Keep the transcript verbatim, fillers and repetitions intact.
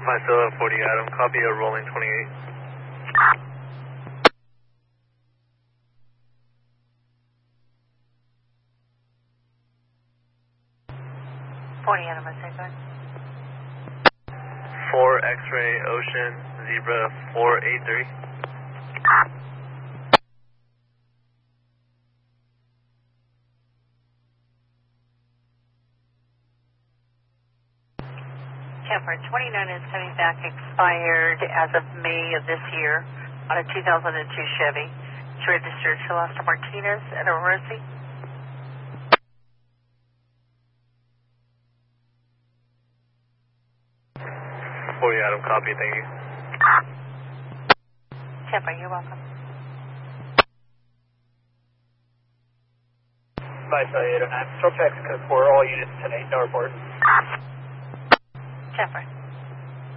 Myself, forty Adam, copy a rolling twenty-eight. forty Adam, I say, go ahead. four X-ray Ocean, Zebra four eight three. Camper twenty-nine is coming back expired as of May of this year on a two thousand two Chevy. It's registered to Lester Martinez at Orosi. forty Adam, copy, thank you. Camper, you're welcome. Myself, eight oh nine, Stroke X code for all units, ten eight, no report. Camper.